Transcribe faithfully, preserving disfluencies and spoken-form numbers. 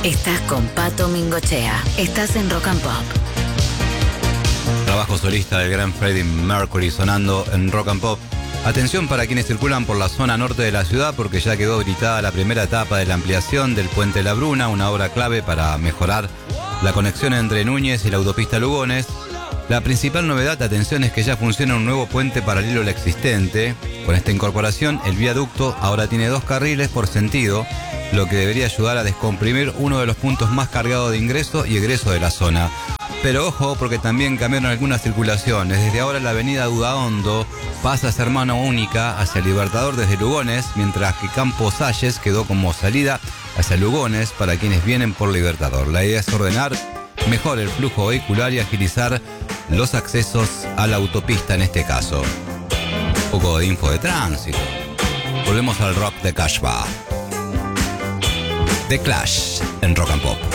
Estás con Pato Mingochea. Estás en Rock and Pop. Trabajo solista del gran Freddie Mercury sonando en Rock and Pop. Atención para quienes circulan por la zona norte de la ciudad, porque ya quedó habilitada la primera etapa de la ampliación del Puente La Bruna, una obra clave para mejorar la conexión entre Núñez y la autopista Lugones. La principal novedad, atención, es que ya funciona un nuevo puente paralelo al existente. Con esta incorporación, el viaducto ahora tiene dos carriles por sentido, lo que debería ayudar a descomprimir uno de los puntos más cargados de ingreso y egreso de la zona. Pero ojo, porque también cambiaron algunas circulaciones. Desde ahora la avenida Udaondo pasa a ser mano única hacia Libertador desde Lugones, mientras que Campos Salles quedó como salida hacia Lugones para quienes vienen por Libertador. La idea es ordenar mejor el flujo vehicular y agilizar los accesos a la autopista en este caso. Un poco de info de tránsito. Volvemos al rock de Kashba. The Clash en Rock and Pop.